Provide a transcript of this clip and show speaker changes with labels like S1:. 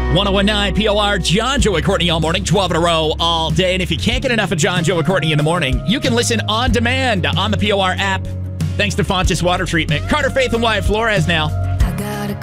S1: 1019 POR, John, Joe, and Courtney all morning, 12 in a row all day. And if you can't get enough of John, Joe, and Courtney in the morning, you can listen on demand on the POR app. Thanks to Fontis Water Treatment. Carter, Faith, and Wyatt Flores now.